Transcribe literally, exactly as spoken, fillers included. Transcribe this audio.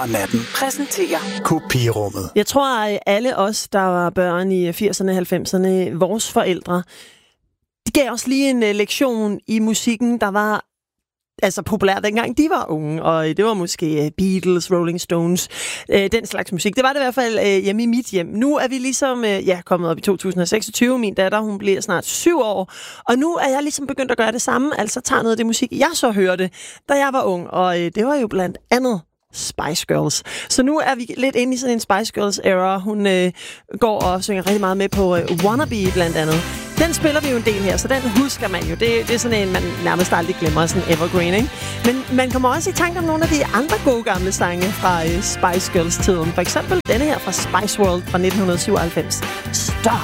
af natten præsenterer Kopirummet. Jeg tror, at alle os, der var børn i firserne og halvfemserne, vores forældre, de gav os lige en lektion i musikken, der var altså populær dengang de var unge, og det var måske Beatles, Rolling Stones, øh, den slags musik. Det var det i hvert fald øh, hjemme i mit hjem. Nu er vi ligesom øh, ja, kommet op i to tusind og seksogtyve. Min datter, hun bliver snart syv år, og nu er jeg ligesom begyndt at gøre det samme, altså tager noget af det musik, jeg så hørte, da jeg var ung, og øh, det var jo blandt andet Spice Girls. Så nu er vi lidt inde i sådan en Spice Girls era. Hun øh, går og synger rigtig meget med på øh, Wannabe blandt andet. Den spiller vi jo en del her, så den husker man jo. Det, det er sådan en, man nærmest aldrig glemmer, sådan evergreen, ikke? Men man kommer også i tanke om nogle af de andre gode gamle sange fra øh, Spice Girls-tiden. For eksempel denne her fra Spice World fra nitten syvoghalvfems. Stop!